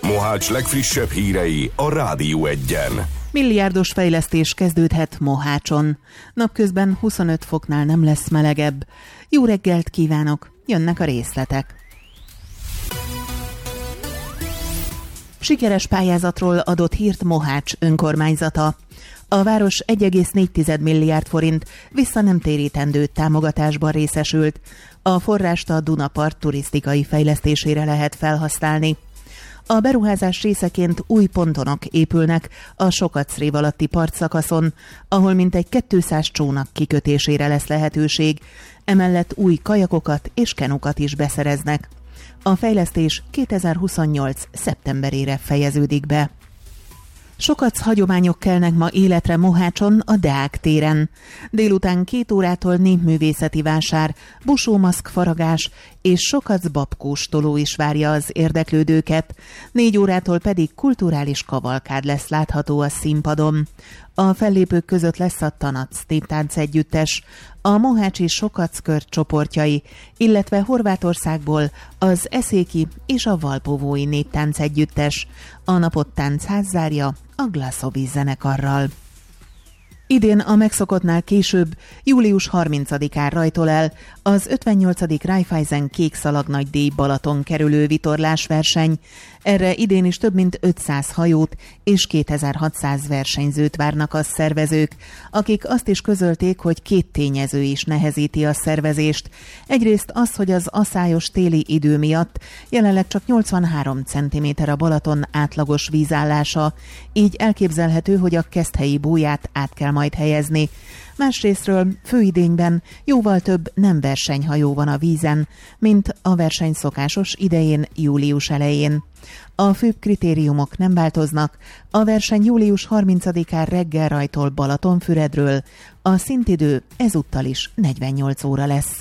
Mohács legfrissebb hírei a Rádió Egyen. Milliárdos fejlesztés kezdődhet Mohácson. Napközben 25 foknál nem lesz melegebb. Jó reggelt kívánok, jönnek a részletek. Sikeres pályázatról adott hírt Mohács önkormányzata. A város 1,4 milliárd forint visszanemtérítendő támogatásban részesült. A forrást a Dunapart turisztikai fejlesztésére lehet felhasználni. A beruházás részeként új pontonok épülnek a Sokacrév alatti partszakaszon, ahol mintegy 200 csónak kikötésére lesz lehetőség, emellett új kajakokat és kenukat is beszereznek. A fejlesztés 2028. szeptemberére fejeződik be. Sokac hagyományok kelnek ma életre Mohácson a Deák téren. Délután 2 órától népművészeti vásár, busómaszk faragás és Sokac babkóstoló is várja az érdeklődőket, 4 órától pedig kulturális kavalkád lesz látható a színpadon. A fellépők között lesz a Tanac néptánc együttes, a mohácsi Sokackör csoportjai, illetve Horvátországból az Eszéki és a Valpovói néptánc együttes. A napot táncház zárja a Glasovi zenekarral. Idén a megszokottnál később, július 30-án rajtol el az 58. Raiffeisen Kék Szalagnagy-díj Balaton kerülő vitorlásverseny. Erre idén is több mint 500 hajót és 2600 versenyzőt várnak a szervezők, akik azt is közölték, hogy 2 tényező is nehezíti a szervezést. Egyrészt az, hogy az aszályos téli idő miatt jelenleg csak 83 cm a Balaton átlagos vízállása, így elképzelhető, hogy a Keszthelyi bóját át kell majd helyezni. Másrésztről főidényben jóval több nem versenyhajó van a vízen, mint a verseny szokásos idején július elején. A főbb kritériumok nem változnak, a verseny július 30-án reggel rajtol Balatonfüredről, a szintidő ezúttal is 48 óra lesz.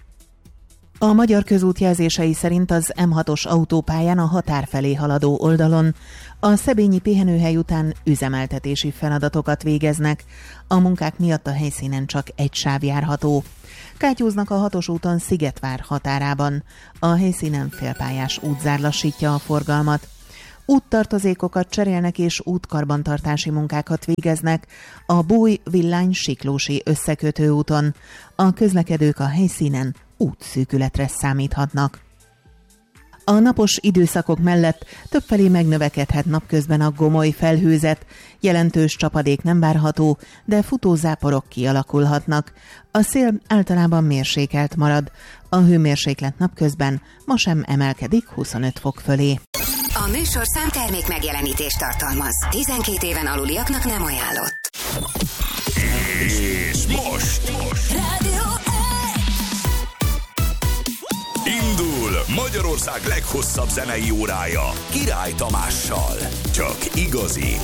A Magyar Közút jelzései szerint az M6-os autópályán a határ felé haladó oldalon a szebényi pihenőhely után üzemeltetési feladatokat végeznek. A munkák miatt a helyszínen csak egy sáv járható. Kátyúznak a 6-os úton Szigetvár határában. A helyszínen félpályás útzár lassítja a forgalmat. Úttartozékokat cserélnek és útkarbantartási munkákat végeznek a Bój-Villány-Siklósi összekötő úton. A közlekedők a helyszínen útszűkületre számíthatnak. A napos időszakok mellett többfelé megnövekedhet napközben a gomoly felhőzet, jelentős csapadék nem várható, de futózáporok kialakulhatnak. A szél általában mérsékelt marad, a hőmérséklet napközben ma sem emelkedik 25 fok fölé. A műsorszám termék megjelenítést tartalmaz. 12 éven aluliaknak nem ajánlott. És most Rádió indul Magyarország leghosszabb zenei órája Király Tamással. Csak igazi